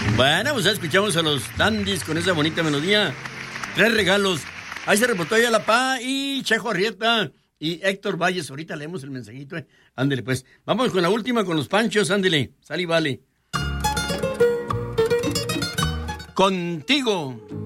Bueno, pues ya escuchamos a los Dandies con esa bonita melodía. 3 regalos. Ahí se reportó ya la Pa y Chejo Arrieta y Héctor Valles. Ahorita leemos el mensajito, Ándele, pues. Vamos con la última, con los Panchos. Ándele. Sal y vale. Contigo.